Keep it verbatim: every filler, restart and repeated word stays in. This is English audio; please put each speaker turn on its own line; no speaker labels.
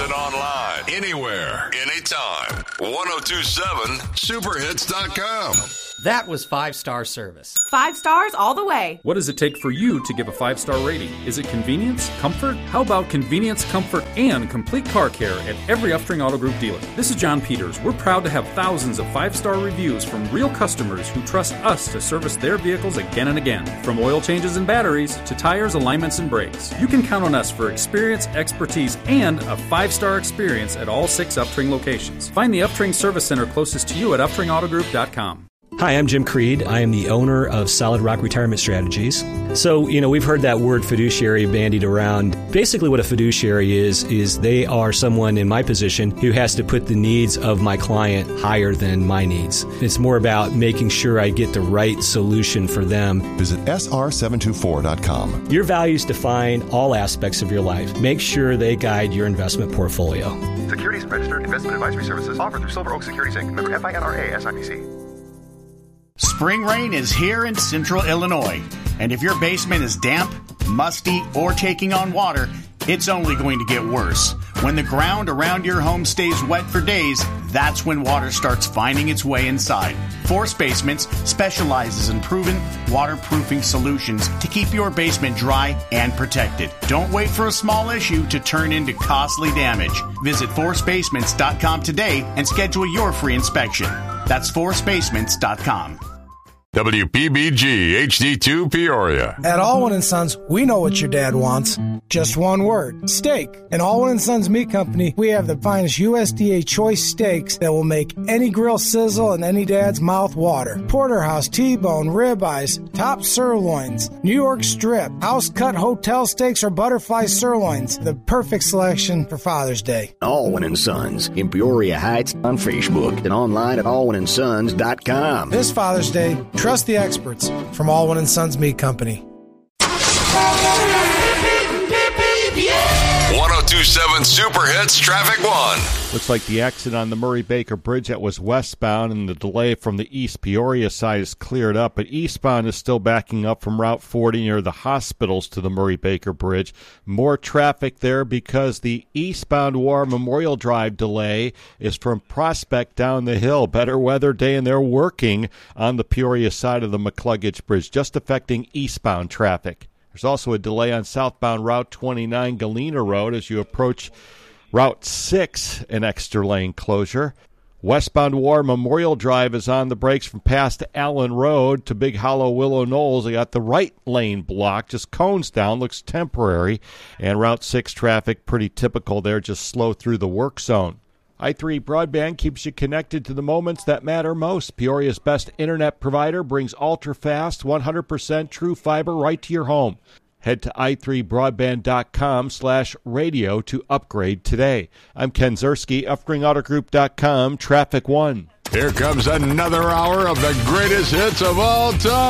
Listen online, anywhere, anytime. ten twenty-seven super hits dot com.
That was five-star service.
Five stars all the way.
What does it take for you to give a five-star rating? Is it convenience? Comfort? How about convenience, comfort, and complete car care at every Uftring Auto Group dealer? This is John Peters. We're proud to have thousands of five-star reviews from real customers who trust us to service their vehicles again and again. From oil changes and batteries to tires, alignments, and brakes. You can count on us for experience, expertise, and a five-star experience at all six Uftring locations. Find the Uftring Service Center closest to you at uftring auto group dot com.
Hi, I'm Jim Creed. I am the owner of Solid Rock Retirement Strategies. So, you know, we've heard that word fiduciary bandied around. Basically what a fiduciary is, is they are someone in my position who has to put the needs of my client higher than my needs. It's more about making sure I get the right solution for them.
Visit S R seven two four dot com.
Your values define all aspects of your life. Make sure they guide your investment portfolio.
Securities and registered investment advisory services offered through Silver Oak Securities Incorporated. Member F I N R A S I P C.
Spring rain is here in central Illinois, and if your basement is damp, musty, or taking on water, it's only going to get worse. When the ground around your home stays wet for days, that's when water starts finding its way inside. Force Basements specializes in proven waterproofing solutions to keep your basement dry and protected. Don't wait for a small issue to turn into costly damage. Visit force basements dot com today and schedule your free inspection. That's force basements dot com.
W P B G H D two Peoria.
At Allwyn and Sons, we know what your dad wants. Just one word, steak. In Allwyn and Sons Meat Company, we have the finest U S D A choice steaks that will make any grill sizzle and any dad's mouth water. Porterhouse, T-bone, ribeyes, top sirloins, New York strip, house-cut hotel steaks, or butterfly sirloins. The perfect selection for Father's Day.
Allwyn and Sons in Peoria Heights on Facebook and online at allwyn and sons dot com.
This Father's Day, trust the experts from Allwyn and Sons Meat Company.
ten twenty-seven Super Hits Traffic One.
Looks like the accident on the Murray-Baker Bridge that was westbound and the delay from the East Peoria side is cleared up, but eastbound is still backing up from Route forty near the hospitals to the Murray-Baker Bridge. More traffic there because the eastbound War Memorial Drive delay is from Prospect down the hill. Better weather day, and they're working on the Peoria side of the McCluggage Bridge, just affecting eastbound traffic. There's also a delay on southbound Route twenty-nine Galena Road as you approach Route six, an extra lane closure. Westbound War Memorial Drive is on the brakes from past Allen Road to Big Hollow Willow Knolls. They got the right lane blocked, just cones down, looks temporary. And Route six traffic pretty typical there, just slow through the work zone. i three Broadband keeps you connected to the moments that matter most. Peoria's best internet provider brings ultra-fast, one hundred percent true fiber right to your home. Head to i three broadband dot com slash radio to upgrade today. I'm Ken Zerski, uftring auto group dot com, Traffic One.
Here comes another hour of the greatest hits of all time.